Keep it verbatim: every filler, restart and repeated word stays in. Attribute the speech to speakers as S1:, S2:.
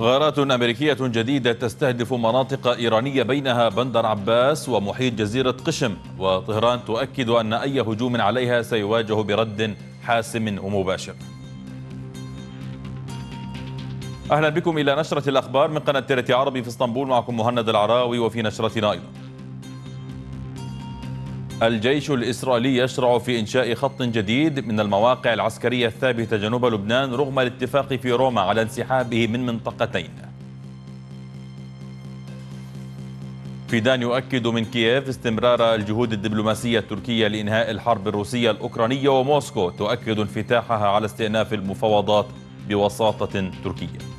S1: غارات أمريكية جديدة تستهدف مناطق إيرانية بينها بندر عباس ومحيط جزيرة قشم، وطهران تؤكد أن أي هجوم عليها سيواجه برد حاسم ومباشر. أهلا بكم إلى نشرة الأخبار من قناة تيرتي عربي في اسطنبول، معكم مهند العراوي. وفي نشرتنا أيضا: الجيش الإسرائيلي يشرع في إنشاء خط جديد من المواقع العسكرية الثابتة جنوب لبنان رغم الاتفاق في روما على انسحابه من منطقتين. فيدان يؤكد من كييف استمرار الجهود الدبلوماسية التركية لإنهاء الحرب الروسية الأوكرانية، وموسكو تؤكد انفتاحها على استئناف المفاوضات بوساطة تركية.